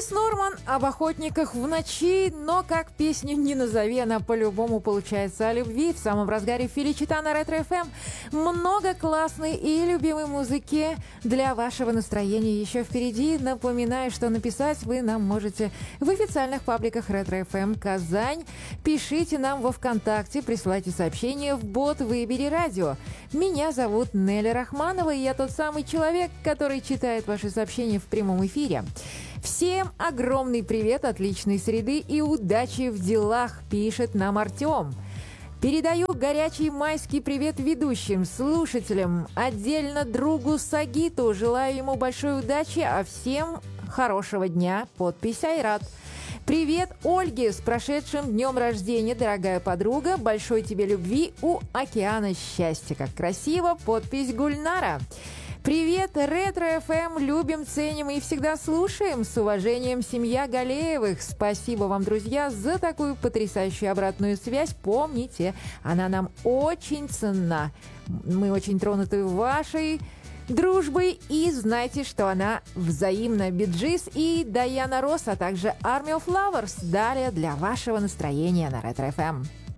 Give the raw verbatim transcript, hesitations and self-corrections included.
Крис Норман об охотниках в ночи, но как песню не назови, она по-любому получается о любви. В самом разгаре Фили Чита на Ретро эф эм. Много классной и любимой музыки для вашего настроения еще впереди. Напоминаю, что написать вы нам можете в официальных пабликах Ретро эф эм Казань. Пишите нам во ВКонтакте, присылайте сообщения в бот «Выбери радио». Меня зовут Неля Рахманова, и я тот самый человек, который читает ваши сообщения в прямом эфире. Всем огромный привет, отличной среды и удачи в делах, пишет нам Артем. Передаю горячий майский привет ведущим, слушателям, отдельно другу Сагиту. Желаю ему большой удачи, а всем хорошего дня. Подпись Айрат. Привет Ольге с прошедшим днем рождения, дорогая подруга. Большой тебе любви, у океана счастья. Как красиво. Подпись Гульнара. Привет, Ретро эф эм, любим, ценим и всегда слушаем. С уважением, семья Галеевых. Спасибо вам, друзья, за такую потрясающую обратную связь. Помните, она нам очень ценна. Мы очень тронуты вашей дружбой и знайте, что она взаимна. Биджис и Даяна Росс, а также Army of Lovers. Далее для вашего настроения на Ретро эф эм.